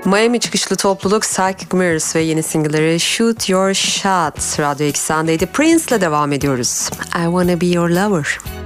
Miami çıkışlı topluluk Psychic Mirrors ve yeni single'ları Shoot Your Shot Radyo Eksen'deydi. Prince'le devam ediyoruz. I Wanna Be Your Lover.